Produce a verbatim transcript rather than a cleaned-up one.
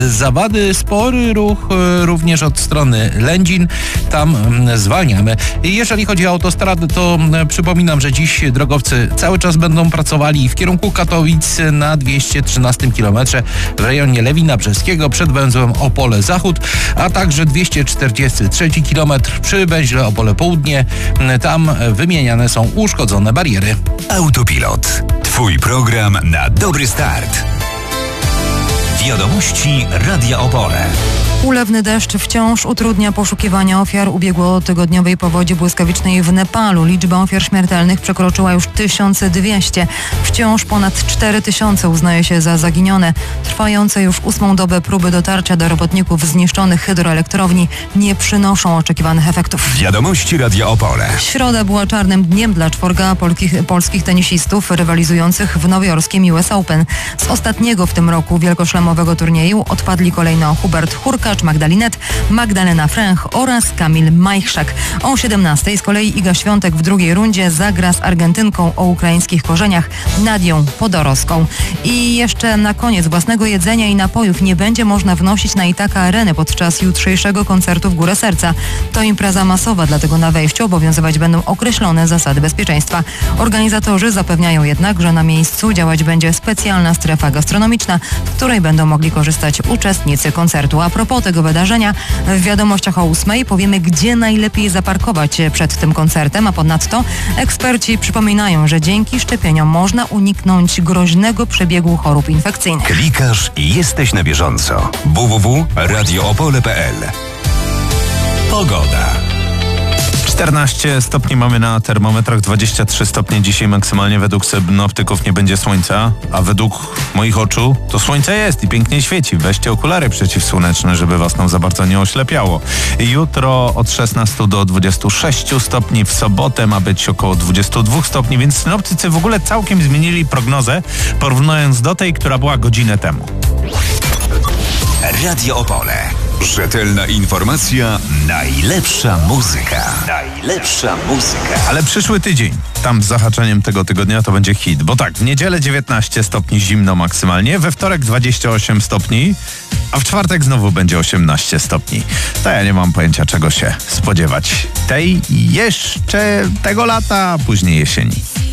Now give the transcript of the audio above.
Zawady, spory ruch również od strony Lędzin, tam zwalniamy. Jeżeli chodzi o autostrady, to przypominam, że dziś drogowcy cały czas będą pracowali w kierunku Katowic na dwieście trzynastym kilometrze w rejonie Lewina Brzeskiego przed węzłem Opole Zachód, a także dwieście czterdziesty trzeci kilometr przy węźle Opole Południe. Tam wymieniane są uszkodzone bariery. Autopilot. Twój program na dobry start. Wiadomości Radia Opole. Ulewny deszcz wciąż utrudnia poszukiwania ofiar ubiegłotygodniowej powodzi błyskawicznej w Nepalu. Liczba ofiar śmiertelnych przekroczyła już tysiąc dwieście. Wciąż ponad cztery tysiące uznaje się za zaginione. Trwające już ósmą dobę próby dotarcia do robotników zniszczonych hydroelektrowni nie przynoszą oczekiwanych efektów. Wiadomości Radia Opole. Środa była czarnym dniem dla czworga polskich, polskich tenisistów rywalizujących w nowojorskim U S Open. Z ostatniego w tym roku wielkoszlemowego turnieju odpadli kolejno Hubert Hurkacz, Magdalinet, Magdalena Fręch oraz Kamil Majchrzak. O siedemnastej z kolei Iga Świątek w drugiej rundzie zagra z Argentynką o ukraińskich korzeniach Nadią Podorowską. I jeszcze na koniec, własnego jedzenia i napojów nie będzie można wnosić na Itaka Arenę podczas jutrzejszego koncertu w Górę Serca. To impreza masowa, dlatego na wejściu obowiązywać będą określone zasady bezpieczeństwa. Organizatorzy zapewniają jednak, że na miejscu działać będzie specjalna strefa gastronomiczna, w której będą mogli korzystać uczestnicy koncertu. A propos tego wydarzenia, w wiadomościach o ósmej powiemy, gdzie najlepiej zaparkować przed tym koncertem, a ponadto eksperci przypominają, że dzięki szczepieniom można uniknąć groźnego przebiegu chorób infekcyjnych. Klikasz i jesteś na bieżąco. w w w kropka radio opole kropka p l. Pogoda. czternaście stopni mamy na termometrach, dwadzieścia trzy stopnie dzisiaj maksymalnie. Według synoptyków nie będzie słońca, a według moich oczu to słońce jest i pięknie świeci. Weźcie okulary przeciwsłoneczne, żeby was tam za bardzo nie oślepiało. Jutro od szesnastu do dwudziestu sześciu stopni, w sobotę ma być około dwudziestu dwóch stopni, więc synoptycy w ogóle całkiem zmienili prognozę, porównując do tej, która była godzinę temu. Radio Opole. Rzetelna informacja, najlepsza muzyka. Najlepsza muzyka. Ale przyszły tydzień, tam z zahaczeniem tego tygodnia to będzie hit, bo tak, w niedzielę dziewiętnaście stopni zimno maksymalnie, we wtorek dwadzieścia osiem stopni, a w czwartek znowu będzie osiemnaście stopni. To ja nie mam pojęcia, czego się spodziewać tej i jeszcze tego lata, a później jesieni.